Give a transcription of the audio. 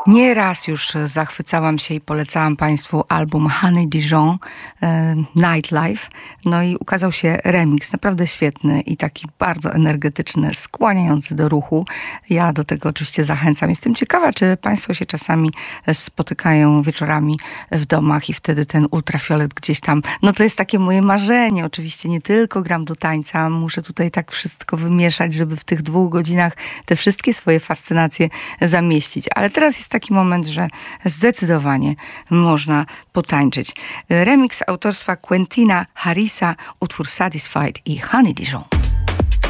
Nieraz już zachwycałam się i polecałam Państwu album Honey Dijon, Nightlife. No i ukazał się remix, naprawdę świetny i taki bardzo energetyczny, skłaniający do ruchu. Ja do tego oczywiście zachęcam. Jestem ciekawa, czy Państwo się czasami spotykają wieczorami w domach i wtedy ten ultrafiolet gdzieś tam, no to jest takie moje marzenie. Oczywiście nie tylko gram do tańca, muszę tutaj tak wszystko wymieszać, żeby w tych 2 godzinach te wszystkie swoje fascynacje zamieścić. Ale teraz jest taki moment, że zdecydowanie można potańczyć. Remix autorstwa Quentina Harrisa, utwór Satisfied i Honey Dijon.